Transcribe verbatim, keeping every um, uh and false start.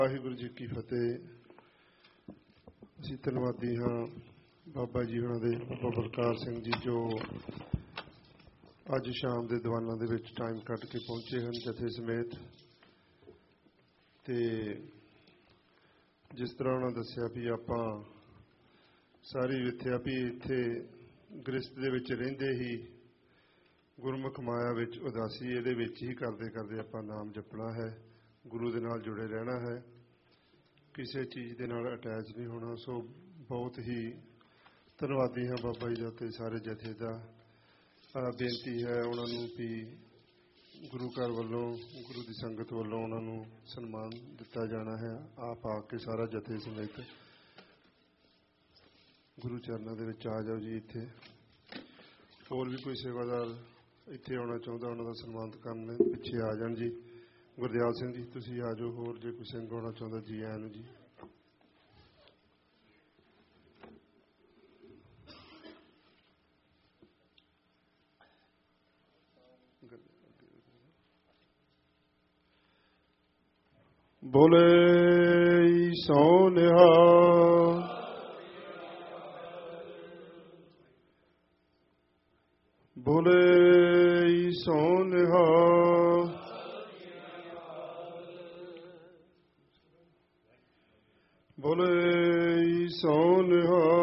ਵਾਹਿਗੁਰੂ ਜੀ ਕੀ ਫਤਿਹ। ਅਸੀਂ ਧੰਨਵਾਦੀ ਹਾਂ ਬਾਬਾ ਜੀ ਉਹਨਾਂ ਦੇ, ਬਾਬਾ ਬਲਕਾਰ ਸਿੰਘ ਜੀ, ਜੋ ਅੱਜ ਸ਼ਾਮ ਦੇ ਦੀਵਾਨਾਂ ਦੇ ਵਿੱਚ ਟਾਈਮ ਕੱਢ ਕੇ ਪਹੁੰਚੇ ਹਨ ਜਥੇ ਸਮੇਤ। ਅਤੇ ਜਿਸ ਤਰ੍ਹਾਂ ਉਹਨਾਂ ਦੱਸਿਆ ਵੀ ਆਪਾਂ ਸਾਰੀ ਵਿਥਿਆ ਵੀ ਇੱਥੇ ਗ੍ਰਸਤ ਦੇ ਵਿੱਚ ਰਹਿੰਦੇ ਹੀ ਗੁਰਮੁਖ ਮਾਇਆ ਵਿੱਚ ਉਦਾਸੀ ਇਹਦੇ ਵਿੱਚ ਹੀ ਕਰਦੇ ਕਰਦੇ ਆਪਾਂ ਨਾਮ ਜਪਣਾ ਹੈ, ਗੁਰੂ ਦੇ ਨਾਲ ਜੁੜੇ ਰਹਿਣਾ ਹੈ, ਕਿਸੇ ਚੀਜ਼ ਦੇ ਨਾਲ ਅਟੈਚ ਨਹੀਂ ਹੋਣਾ। ਸੋ ਬਹੁਤ ਹੀ ਧੰਨਵਾਦੀ ਹਾਂ ਬਾਬਾ ਜੀ ਦਾ ਅਤੇ ਸਾਰੇ ਜਥੇ ਦਾ। ਬੇਨਤੀ ਹੈ ਉਹਨਾਂ ਨੂੰ ਵੀ ਗੁਰੂ ਘਰ ਵੱਲੋਂ, ਗੁਰੂ ਦੀ ਸੰਗਤ ਵੱਲੋਂ ਉਹਨਾਂ ਨੂੰ ਸਨਮਾਨ ਦਿੱਤਾ ਜਾਣਾ ਹੈ। ਆਪ ਆ ਕੇ ਸਾਰਾ ਜਥੇ ਸਮੇਤ ਗੁਰੂ ਚਰਨਾਂ ਦੇ ਵਿੱਚ ਆ ਜਾਓ ਜੀ। ਇੱਥੇ ਹੋਰ ਵੀ ਕੋਈ ਸੇਵਾਦਾਰ ਇੱਥੇ ਆਉਣਾ ਚਾਹੁੰਦਾ ਉਹਨਾਂ ਦਾ ਸਨਮਾਨਿਤ ਕਰਨ ਪਿੱਛੇ ਆ ਜਾਣ ਜੀ। ਗੁਰਦਿਆਲ ਸਿੰਘ ਜੀ ਤੁਸੀਂ ਆ ਜਾਓ। ਹੋਰ ਜੇ ਕੋਈ ਸਿੰਘ ਆਉਣਾ ਚਾਹੁੰਦਾ ਜੀ ਆਇਆਂ ਨੂੰ ਜੀ। ਬੋਲੇ ਸੋ ਨਿਹਾਲ, ਬੋਲੇ ਸੋ ਨਿਹਾਲ, ਬੋਲੇ ਸੋ ਨਿਹਾਲ।